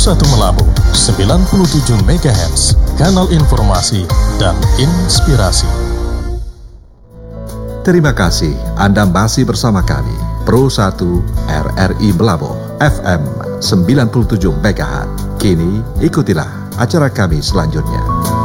1 Melabu 97 MHz, kanal informasi dan inspirasi. Terima kasih Anda masih bersama kami, Pro 1 RRI Melabu FM 97 MHz. Kini ikutilah acara kami selanjutnya.